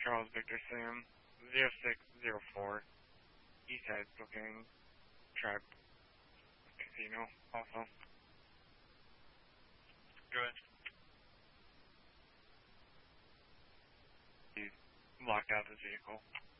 Charles Victor Sam 0604 Eastside booking Tribe Casino also. Go ahead. He's locked out his vehicle.